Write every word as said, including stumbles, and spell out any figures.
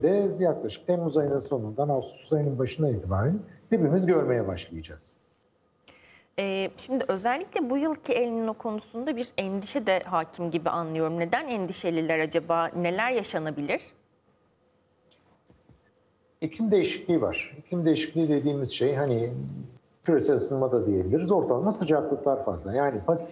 de yaklaşık Temmuz ayının sonundan Ağustos ayının başına itibaren hepimiz görmeye başlayacağız. Ee, şimdi özellikle bu yılki El Niño konusunda bir endişe de hakim gibi anlıyorum. Neden endişeliler acaba? Neler yaşanabilir? İklim değişikliği var. İklim değişikliği dediğimiz şey hani küresel ısınma da diyebiliriz. Ortalama sıcaklıklar fazla. Yani Pasifik